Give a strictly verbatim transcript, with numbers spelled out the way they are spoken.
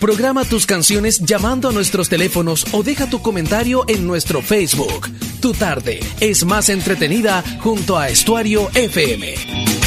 Programa tus canciones llamando a nuestros teléfonos o deja tu comentario en nuestro Facebook. Tu tarde es más entretenida junto a Estuario F M.